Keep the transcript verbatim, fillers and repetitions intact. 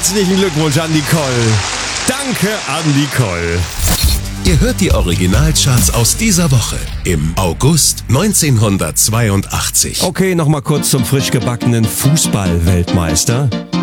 Herzlichen Glückwunsch an Nicole. Danke an Nicole. Ihr hört die Originalcharts aus dieser Woche im August neunzehnhundertzweiundachtzig. Okay, nochmal kurz zum frisch gebackenen Fußball-Weltmeister.